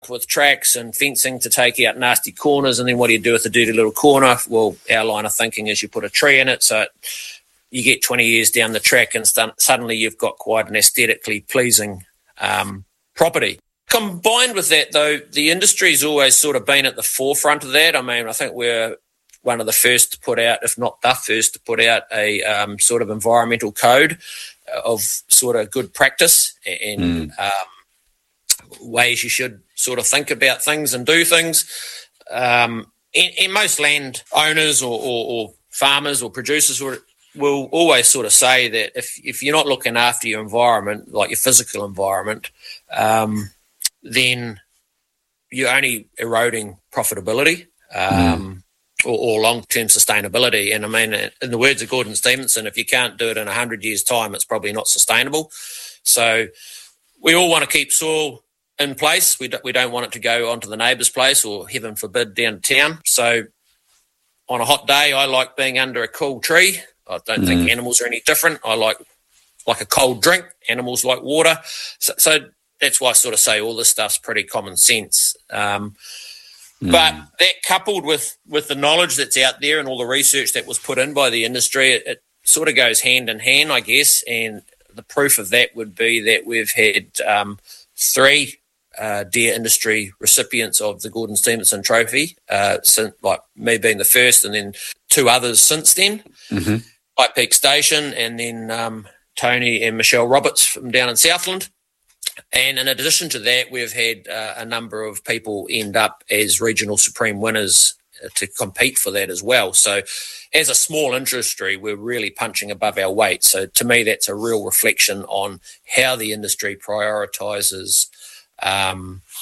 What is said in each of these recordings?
with tracks and fencing to take out nasty corners, and then what do you do with the dirty little corner? Well, our line of thinking is you put a tree in it, so you get 20 years down the track and suddenly you've got quite an aesthetically pleasing property. Combined with that, though, the industry's always sort of been at the forefront of that. I mean, I think we're one of the first to put out, if not the first to put out, a sort of environmental code of sort of good practice and ways you should sort of think about things and do things. And most land owners or farmers or producers will always sort of say that if you're not looking after your environment, like your physical environment, then you're only eroding profitability or long-term sustainability. And I mean, in the words of Gordon Stevenson, if you can't do it in 100 years' time, it's probably not sustainable. So we all want to keep soil in place. We don't want it to go onto the neighbour's place or, heaven forbid, down town. So on a hot day, I like being under a cool tree. I don't think animals are any different. I like a cold drink. Animals like water. So that's why I sort of say all this stuff's pretty common sense. But that coupled with the knowledge that's out there and all the research that was put in by the industry, it sort of goes hand in hand, I guess. And the proof of that would be that we've had 3 deer industry recipients of the Gordon Stevenson Trophy, since, like me being the first, and then 2 others since then. White Peak Station, and then Tony and Michelle Roberts from down in Southland. And in addition to that, we've had a number of people end up as regional supreme winners to compete for that as well. So as a small industry, we're really punching above our weight. So to me, that's a real reflection on how the industry prioritises, I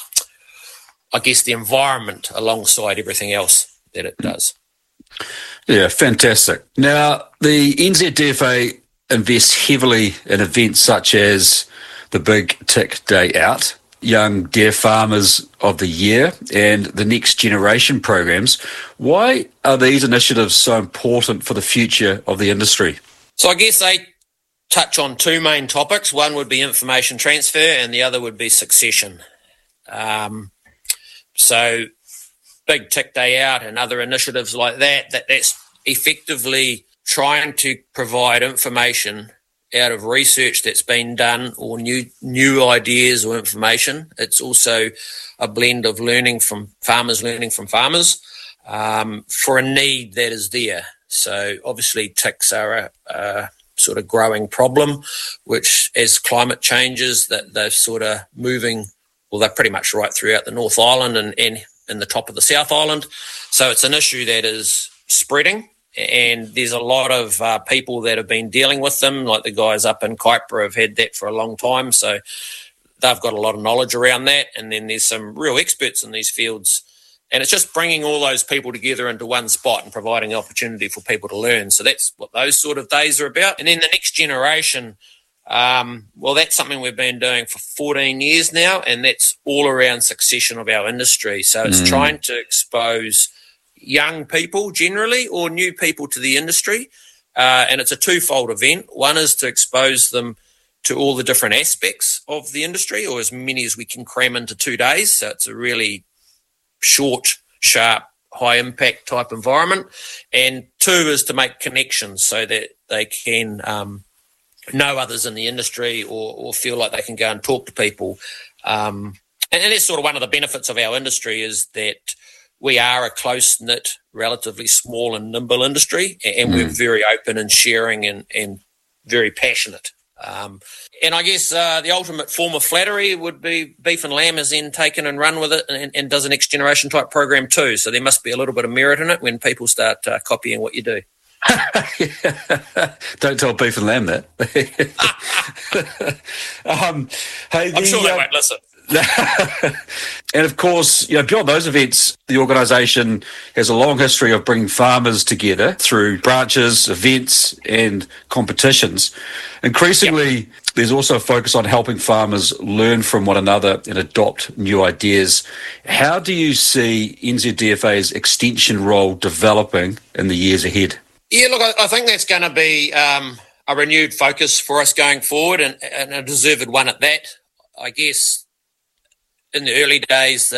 guess, the environment alongside everything else that it does. Yeah, fantastic. Now, the NZDFA invests heavily in events such as the Big Tick Day Out, Young Deer Farmers of the Year, and the Next Generation programs. Why are these initiatives so important for the future of the industry? So I guess they touch on 2 main topics. One would be information transfer and the other would be succession. So Big Tick Day Out and other initiatives like that's effectively trying to provide information out of research that's been done or new ideas or information. It's also a blend of learning from farmers for a need that is there. So obviously ticks are a sort of growing problem, which as climate changes, that they're sort of moving, well, they're pretty much right throughout the North Island and in the top of the South Island. So it's an issue that is spreading. And there's a lot of people that have been dealing with them, like the guys up in Kaipara have had that for a long time. So they've got a lot of knowledge around that. And then there's some real experts in these fields. And it's just bringing all those people together into one spot and providing opportunity for people to learn. So that's what those sort of days are about. And then the Next Generation, well, that's something we've been doing for 14 years now. And that's all around succession of our industry. So it's trying to expose young people generally or new people to the industry, and it's a 2-fold event. One is to expose them to all the different aspects of the industry, or as many as we can cram into 2 days. So it's a really short, sharp, high impact type environment. And 2 is to make connections so that they can know others in the industry or feel like they can go and talk to people. And that's sort of one of the benefits of our industry, is that we are a close-knit, relatively small and nimble industry, and we're very open and sharing and very passionate. And I guess the ultimate form of flattery would be Beef and Lamb has then taken and run with it and does a Next Generation type program too. So there must be a little bit of merit in it when people start copying what you do. Don't tell Beef and Lamb that. Hey, I'm sure they won't listen. And of course, beyond those events, the organisation has a long history of bringing farmers together through branches, events and competitions. Increasingly, there's also a focus on helping farmers learn from one another and adopt new ideas. How do you see NZDFA's extension role developing in the years ahead? Yeah, look, I think that's going to be a renewed focus for us going forward, and a deserved one at that. I guess in the early days,